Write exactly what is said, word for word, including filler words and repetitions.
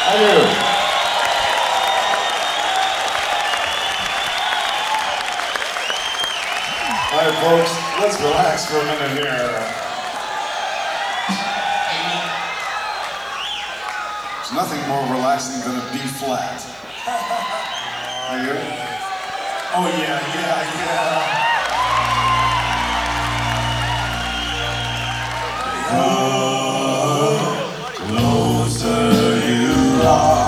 I do. All right, folks, let's relax for a minute here. There's nothing more relaxing than a B flat. Are you? Oh yeah, yeah, yeah. The closer you are.